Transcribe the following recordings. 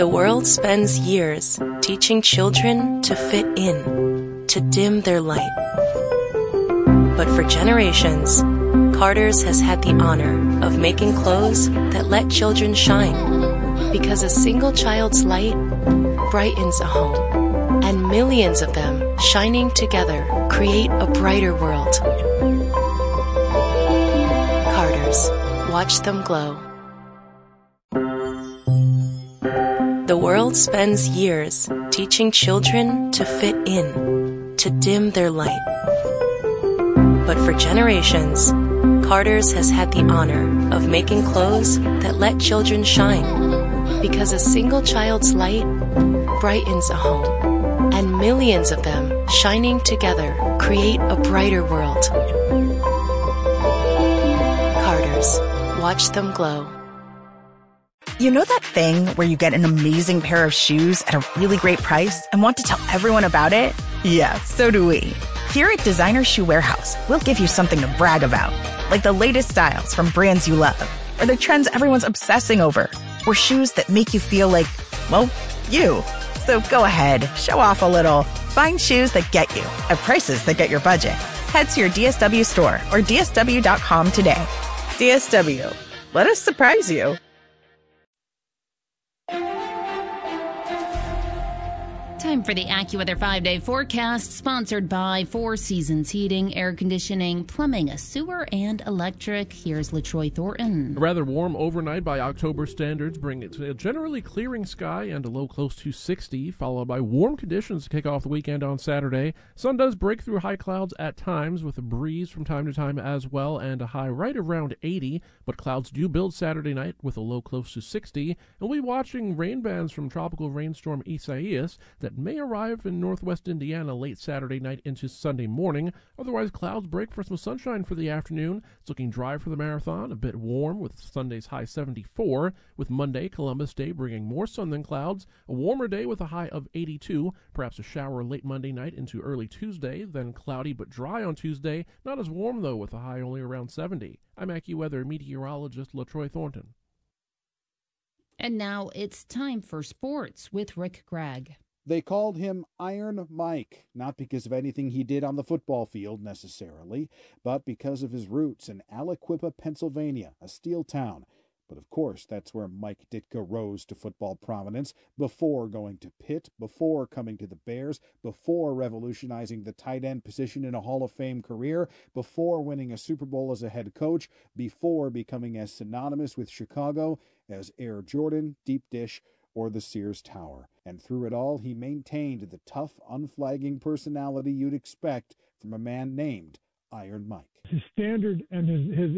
The world spends years teaching children to fit in, to dim their light. But for generations, Carter's has had the honor of making clothes that let children shine. Because a single child's light brightens a home, and millions of them shining together create a brighter world. Carter's. Watch them glow. The world spends years teaching children to fit in, to dim their light. But for generations, Carter's has had the honor of making clothes that let children shine. Because a single child's light brightens a home, and millions of them shining together create a brighter world. Carter's. Watch them glow. You know that thing where you get an amazing pair of shoes at a really great price and want to tell everyone about it? Yeah, so do we. Here at Designer Shoe Warehouse, we'll give you something to brag about, like the latest styles from brands you love, or the trends everyone's obsessing over, or shoes that make you feel like, well, you. So go ahead, show off a little. Find shoes that get you at prices that get your budget. Head to your DSW store or dsw.com today. DSW. Let us surprise you. Time for the AccuWeather 5-day forecast, sponsored by Four Seasons Heating, Air Conditioning, Plumbing, Sewer, and Electric. Here's LaTroy Thornton. A rather warm overnight by October standards, bring it to a generally clearing sky and a low close to 60, followed by warm conditions to kick off the weekend on Saturday. Sun does break through high clouds at times, with a breeze from time to time as well, and a high right around 80, but clouds do build Saturday night with a low close to 60, and we'll be watching rain bands from tropical rainstorm Isaias that may arrive in northwest Indiana late Saturday night into Sunday morning. Otherwise, clouds break for some sunshine for the afternoon. It's looking dry for the marathon, a bit warm with Sunday's high 74, with Monday, Columbus Day, bringing more sun than clouds. A warmer day with a high of 82, perhaps a shower late Monday night into early Tuesday, then cloudy but dry on Tuesday. Not as warm, though, with a high only around 70. I'm AccuWeather meteorologist LaTroy Thornton. And now it's time for sports with Rick Gregg. They called him Iron Mike, not because of anything he did on the football field necessarily, but because of his roots in Aliquippa, Pennsylvania, a steel town. But of course, that's where Mike Ditka rose to football prominence, before going to Pitt, before coming to the Bears, before revolutionizing the tight end position in a Hall of Fame career, before winning a Super Bowl as a head coach, before becoming as synonymous with Chicago as Air Jordan, Deep Dish, or the Sears Tower. And through it all, he maintained the tough, unflagging personality you'd expect from a man named Iron Mike. His standard and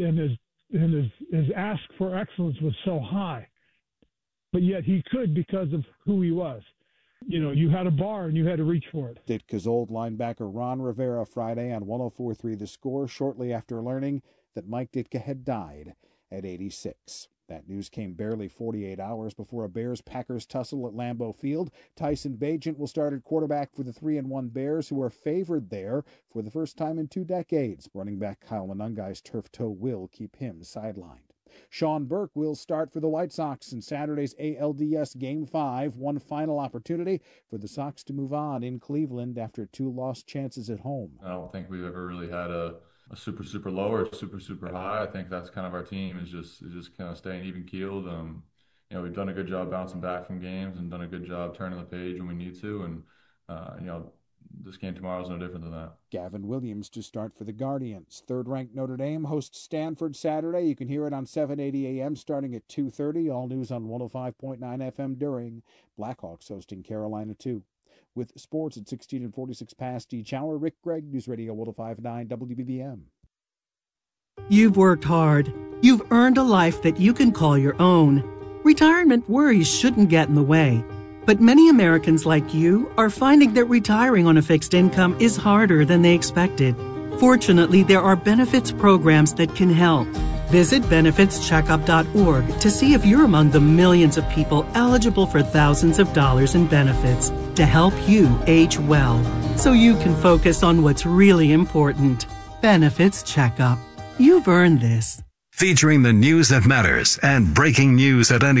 his ask for excellence was so high, but yet he could because of who he was. You know, you had a bar and you had to reach for it. Ditka's old linebacker Ron Rivera Friday on 104.3 The Score, shortly after learning that Mike Ditka had died at 86. That news came barely 48 hours before a Bears-Packers tussle at Lambeau Field. Tyson Bagent will start at quarterback for the 3-1 Bears, who are favored there for the first time in 2 decades. Running back Kyle Monungai's turf toe will keep him sidelined. Sean Burke will start for the White Sox in Saturday's ALDS Game 5, one final opportunity for the Sox to move on in Cleveland after 2 lost chances at home. I don't think we've ever really had a super low or super high. I think that's kind of our team, is just kind of staying even keeled. You know, we've done a good job bouncing back from games and done a good job turning the page when we need to. And you know, this game tomorrow is no different than that. Gavin Williams to start for the Guardians. Third-ranked Notre Dame hosts Stanford Saturday. You can hear it on 780 AM starting at 2:30. All news on 105.9 FM during. Blackhawks hosting Carolina 2. With sports at 16 and 46 past each hour, Rick Gregg, News Radio 105.9 WBBM. You've worked hard. You've earned a life that you can call your own. Retirement worries shouldn't get in the way. But many Americans like you are finding that retiring on a fixed income is harder than they expected. Fortunately, there are benefits programs that can help. Visit benefitscheckup.org to see if you're among the millions of people eligible for thousands of dollars in benefits to help you age well, so you can focus on what's really important. Benefits Checkup. You've earned this. Featuring the news that matters and breaking news at any